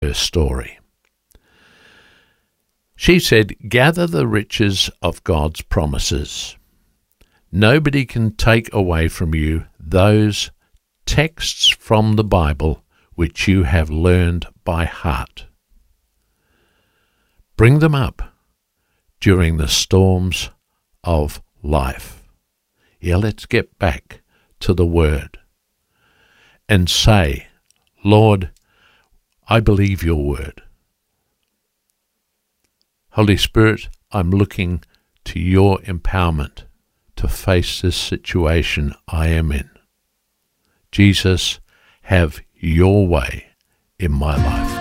her story. She said, "Gather the riches of God's promises. Nobody can take away from you those texts from the Bible which you have learned by heart. Bring them up during the storms of life." Yeah, let's get back to the Word and say, "Lord, I believe your word. Holy Spirit, I'm looking to your empowerment to face this situation I am in. Jesus, have your way in my life."